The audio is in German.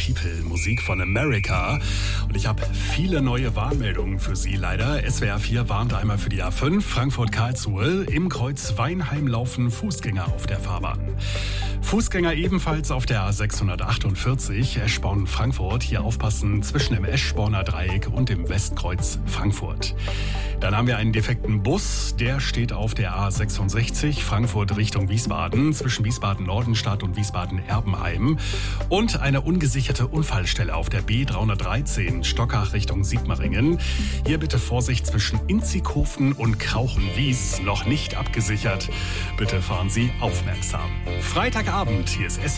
People, Musik von America. Und ich habe viele neue Warnmeldungen für Sie leider. SWR 4 warnt einmal für die A5 Frankfurt-Karlsruhe. Im Kreuz Weinheim laufen Fußgänger auf der Fahrbahn. Fußgänger ebenfalls auf der A648 Eschborn-Frankfurt. Hier aufpassen zwischen dem Eschborner Dreieck und dem Westkreuz Frankfurt. Dann haben wir einen defekten Bus, der steht auf der A66 Frankfurt Richtung Wiesbaden, zwischen Wiesbaden-Nordenstadt und Wiesbaden-Erbenheim. Und eine ungesicherte Unfallstelle auf der B313 Stockach Richtung Sigmaringen. Hier bitte Vorsicht zwischen Inzighofen und Krauchenwies, noch nicht abgesichert. Bitte fahren Sie aufmerksam. Freitagabend, hier ist SWR.